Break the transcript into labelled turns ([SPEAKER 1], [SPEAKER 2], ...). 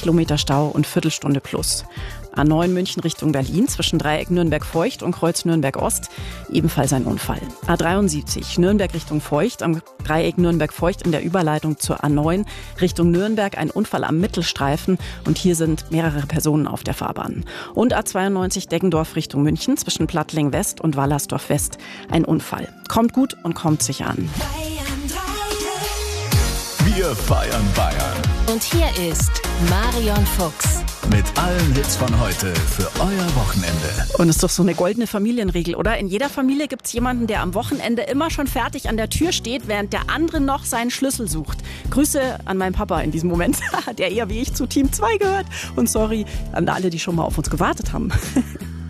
[SPEAKER 1] Kilometer Stau und Viertelstunde plus. A9 München Richtung Berlin zwischen Dreieck Nürnberg-Feucht und Kreuz Nürnberg-Ost, ebenfalls ein Unfall. A73 Nürnberg Richtung Feucht, am Dreieck Nürnberg-Feucht in der Überleitung zur A9 Richtung Nürnberg, ein Unfall am Mittelstreifen und hier sind mehrere Personen auf der Fahrbahn. Und A92 Deggendorf Richtung München zwischen Plattling West und Wallersdorf West, ein Unfall. Kommt gut und kommt sicher an.
[SPEAKER 2] Wir feiern Bayern.
[SPEAKER 3] Und hier ist Marion Fuchs.
[SPEAKER 2] Mit allen Hits von heute für euer Wochenende.
[SPEAKER 1] Und es ist doch so eine goldene Familienregel, oder? In jeder Familie gibt es jemanden, der am Wochenende immer schon fertig an der Tür steht, während der andere noch seinen Schlüssel sucht. Grüße an meinen Papa in diesem Moment, der eher wie ich zu Team 2 gehört. Und sorry an alle, die schon mal auf uns gewartet haben.